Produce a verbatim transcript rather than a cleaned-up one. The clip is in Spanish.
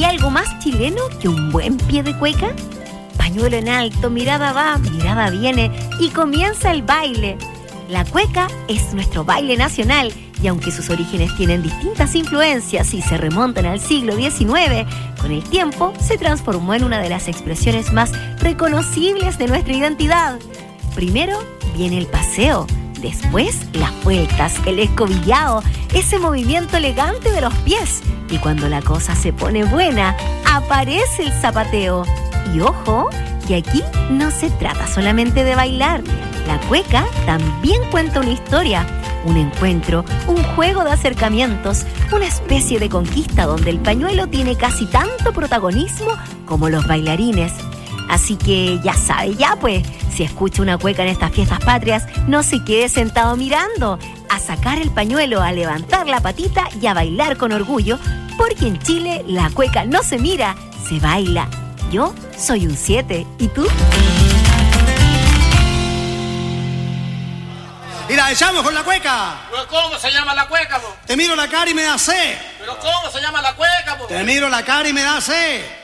¿hay algo más chileno que un buen pie de cueca? Pañuelo en alto, mirada va, mirada viene y comienza el baile. La cueca es nuestro baile nacional y aunque sus orígenes tienen distintas influencias y se remontan al siglo diecinueve, con el tiempo se transformó en una de las expresiones más reconocibles de nuestra identidad. Primero viene el paseo, después las vueltas, el escobillado, ese movimiento elegante de los pies. Y cuando la cosa se pone buena, aparece el zapateo. Y ojo, que aquí no se trata solamente de bailar. La cueca también cuenta una historia, un encuentro, un juego de acercamientos, una especie de conquista donde el pañuelo tiene casi tanto protagonismo como los bailarines. Así que ya sabe, ya pues, si escucha una cueca en estas fiestas patrias, no se quede sentado mirando, a sacar el pañuelo, a levantar la patita y a bailar con orgullo, porque en Chile la cueca no se mira, se baila. Yo soy un siete, ¿y tú? Y la echamos con la cueca. ¿Pero cómo se llama la cueca, po? Te miro la cara y me da sed. ¿Pero cómo se llama la cueca, po? Te miro la cara y me da sed.